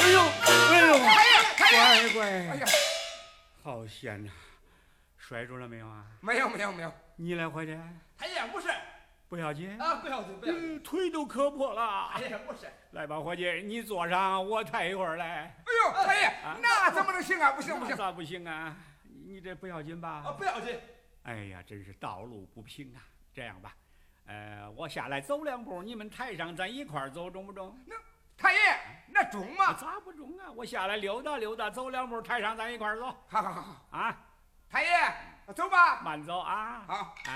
哎呦，哎呦， 太乖， 哎呀， 好险呐！摔住了没有啊？ 没有没有没有， 你来伙计， 太爷不是不要紧啊，不要紧不要紧， 腿都磕破了。 太爷不是。 来吧，伙计，你坐上，我抬一会儿来。 哎呦，太爷，那怎么能行啊？不行不行， 咋不行啊？你这不要紧吧？ 啊，不要紧。 哎呀，真是道路不平啊！这样吧，我下来走2步，你们抬上，咱一块儿走，中不中？ 那太爷，那中吗？ 咋不中啊？我下来溜达溜达，走2步，抬上，咱一块儿走。 好好好好啊， 太爷，走吧。 慢走啊。 好。